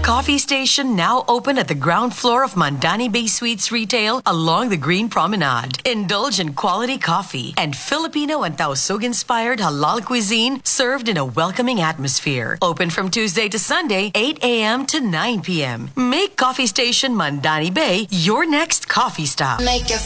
Coffee Station now open at the ground floor of Mandani Bay Suites Retail along the Green Promenade. Indulge in quality coffee and Filipino and Tausug-inspired halal cuisine served in a welcoming atmosphere. Open from Tuesday to Sunday, 8 a.m. to 9 p.m. Make Coffee Station Mandani Bay your next coffee stop. Make a